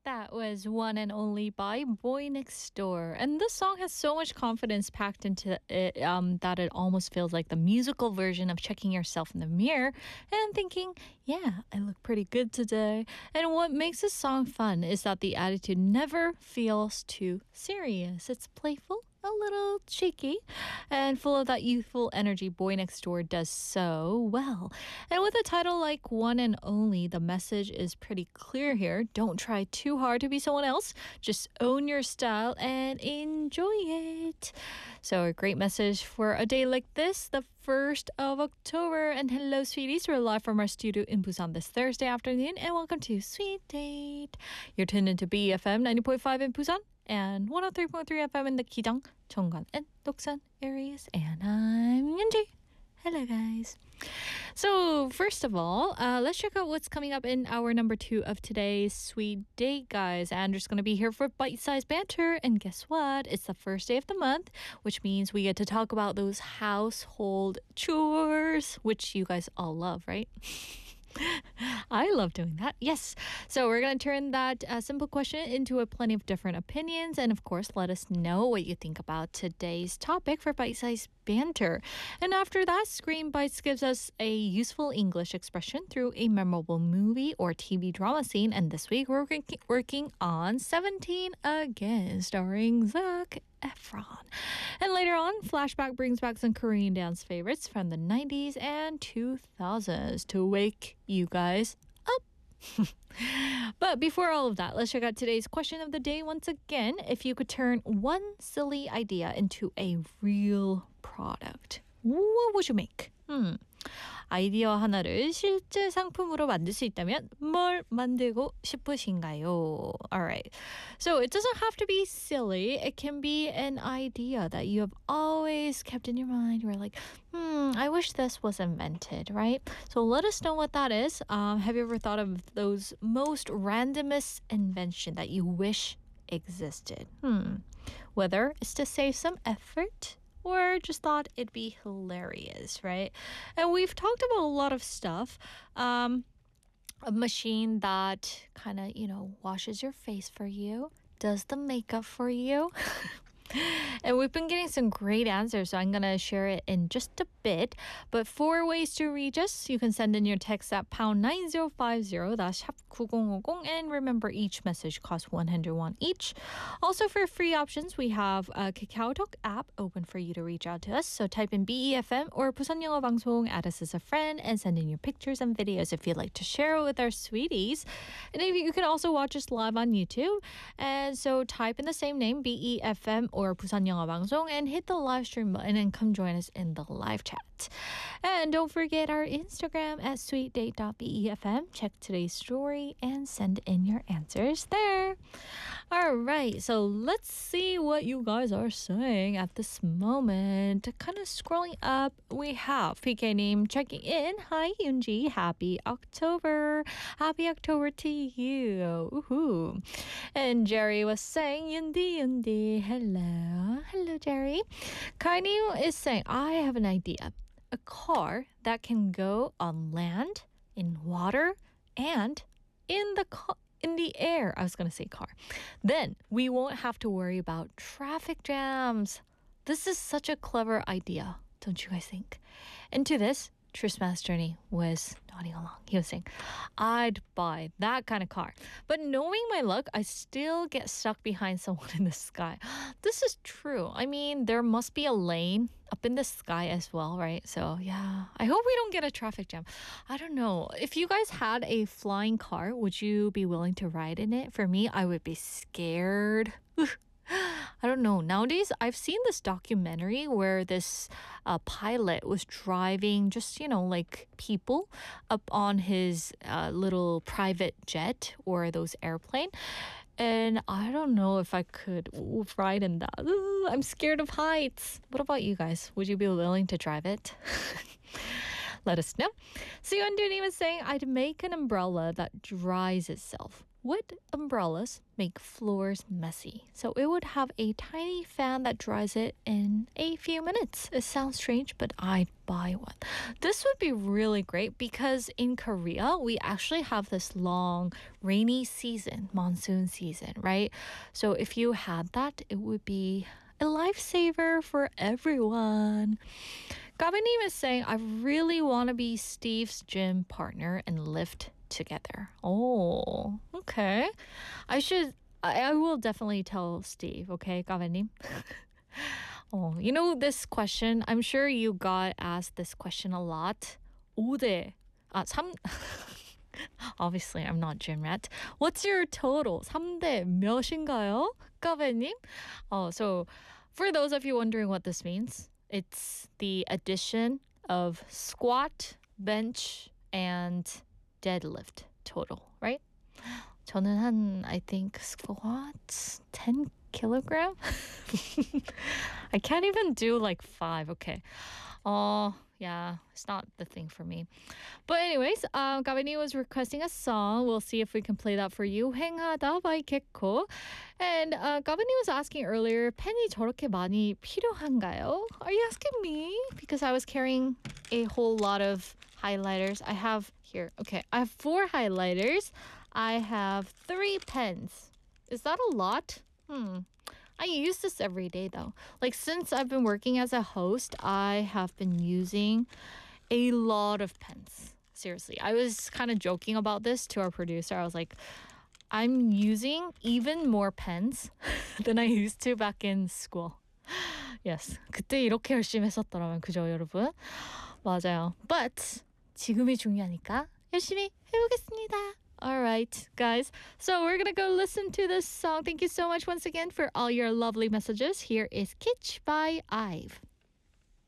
That was One and Only by Boy Next Door. And this song has so much confidence packed into it that it almost feels like the musical version of checking yourself in the mirror and thinking, yeah, I look pretty good today. And what makes this song fun is that the attitude never feels too serious. It's playful, a little cheeky, and full of that youthful energy Boy Next Door does so well. And with a title like One and Only, the message is pretty clear here. Don't try too hard to be someone else. Just own your style and enjoy it. So a great message for a day like this, the 1st of October. And hello, sweeties. We're live from our studio in Busan this Thursday afternoon. And welcome to Sweet Date. You're tuned into BFM 90.5 in Busan and 103.3 FM in the Gijang, Cheonggan, and Doksan areas. And I'm Yunji. Hello, guys. So, first of all, let's check out what's coming up in hour number 2 of today's Sweet Date, guys. Andrew's going to be here for bite-sized banter. And guess what? It's the first day of the month, which means we get to talk about those household chores, which you guys all love, right? I love doing that. Yes. So we're going to turn that simple question into a plenty of different opinions. And of course, let us know what you think about today's topic for bite-sized banter. And after that, Screen Bites gives us a useful English expression through a memorable movie or TV drama scene. And this week, we're working on 17 again, starring Zac Efron. And later on, Flashback brings back some Korean dance favorites from the 90s and 2000s to wake you guys up. But before all of that, let's check out today's question of the day once again. If you could turn one silly idea into a real product, what would you make? 아이디어 하나를 실제 상품으로 만들 수 있다면 뭘 만들고 싶으신가요? Alright. So it doesn't have to be silly. It can be an idea that you have always kept in your mind. You're like, I wish this was invented, right? So let us know what that is. Have you ever thought of those most randomest invention that you wish existed? Whether it's to save some effort or just thought it'd be hilarious, right? And we've talked about a lot of stuff. A machine that kind of, washes your face for you, does the makeup for you. And we've been getting some great answers, so I'm going to share it in just a bit. But 4 ways to reach us. You can send in your text at pound 9050, that's 샵 9050. And remember, each message costs 101 each. Also, for free options, we have a KakaoTalk app open for you to reach out to us. So type in BEFM or 부산 영어 방송, add us as a friend, and send in your pictures and videos if you'd like to share it with our sweeties. And if you can also watch us live on YouTube. And so type in the same name, BEFM or 부산 영어 방송, and hit the live stream button and come join us in the live chat. And don't forget our Instagram at sweetdate.befm. Check today's story and send in your answers there. All right, so let's see what you guys are saying at this moment. Kind of scrolling up, we have PK님 checking in. Hi, Yoonji. Happy October. Happy October to you. Woohoo. And Jerry was saying, Yundi. Hello. Hello, Jerry. Kainu is saying, I have an idea. A car that can go on land, in water, and in the air. I was going to say car. Then we won't have to worry about traffic jams. This is such a clever idea, don't you guys think? And to this, Tristmas Journey was nodding along. He was saying, I'd buy that kind of car. But knowing my luck, I still get stuck behind someone in the sky. This is true. I mean, there must be a lane up in the sky as well, right? So yeah, I hope we don't get a traffic jam. I don't know. If you guys had a flying car, would you be willing to ride in it? For me, I would be scared. I don't know. Nowadays, I've seen this documentary where this pilot was driving just, like people up on his little private jet or those airplane. And I don't know if I could ride in that. I'm scared of heights. What about you guys? Would you be willing to drive it? Let us know. Siyondunim is saying, I'd make an umbrella that dries itself. Would umbrellas make floors messy? So it would have a tiny fan that dries it in a few minutes. It sounds strange, but I'd buy one. This would be really great because in Korea, we actually have this long rainy season, monsoon season, right? So if you had that, it would be a lifesaver for everyone. Gabanim is saying, I really want to be Steve's gym partner and lift together. Oh, okay. I will definitely tell Steve, okay, Gabanim? Oh, you know this question, I'm sure you got asked this question a lot. 5대, 3, obviously I'm not gym rat. What's your total? 3대 몇인가요? Gabanim? Oh, so for those of you wondering what this means, it's the addition of squat, bench, and deadlift total, right? 저는 I think squats 10 kilogram? I can't even do like 5. Okay. Oh, yeah, it's not the thing for me. But anyways, Gavini was requesting a song. We'll see if we can play that for you. 행하다 by Gekko. And Gavini was asking earlier, 펜이 저렇게 많이 필요한가요? Are you asking me? Because I was carrying a whole lot of highlighters. I have 4 highlighters. I have 3 pens. Is that a lot? I use this every day though. Like since I've been working as a host, I have been using a lot of pens. Seriously, I was kind of joking about this to our producer. I was like, I'm using even more pens than I used to back in school. Yes, 그때 이렇게 열심히 했었더라면 그죠, 여러분? 맞아요. But 지금이 중요하니까 열심히 해보겠습니다. All right, guys. So we're going to go listen to this song. Thank you so much once again for all your lovely messages. Here is Kitsch by Ive.